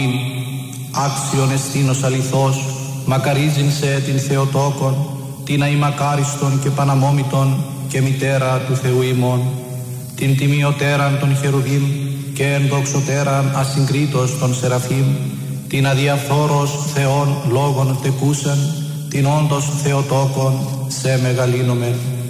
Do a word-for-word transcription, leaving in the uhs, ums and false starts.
Άξιον εστίνος αληθώς, μακαρίζειν σε την Θεοτόκον, την αημακάριστον και παναμόμητον και μητέρα του Θεού ημών, την τιμιωτέραν των χερουβίμ και ενδοξωτέραν ασυγκρίτως των Σεραφείμ, την αδιαφθόρος Θεόν λόγων τεκούσεν, την όντως Θεοτόκον σε μεγαλύνομεν.